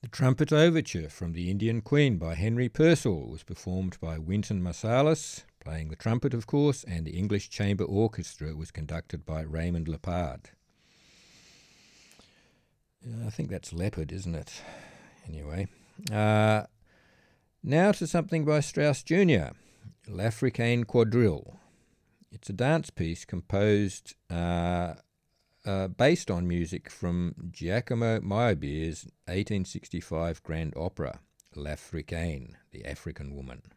The Trumpet Overture from the Indian Queen by Henry Purcell was performed by Wynton Marsalis, playing the trumpet, of course, and the English Chamber Orchestra was conducted by Raymond Lepard. I think that's Leopard, isn't it? Anyway. Now to something by Strauss Jr., L'Africaine Quadrille. It's a dance piece composed based on music from Giacomo Meyerbeer's 1865 grand opera, L'Africaine, the African Woman.